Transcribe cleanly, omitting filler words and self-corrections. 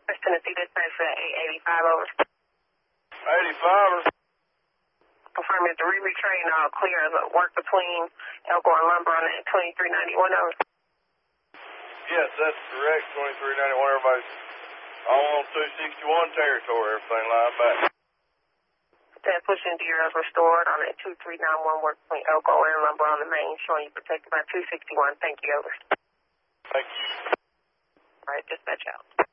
West Tennessee dispatch for 885 over. 85. Confirming the relay train all clear as work between Elko and Lumber on that 2391 over. Yes, that's correct. 2391. Everybody's all on 261 territory. Everything lined back. That pushing gear is restored on that 2391 work between Elko and Lumber on the main, showing you protected by 261. Thank you, over. Thank you. All right, dispatch out.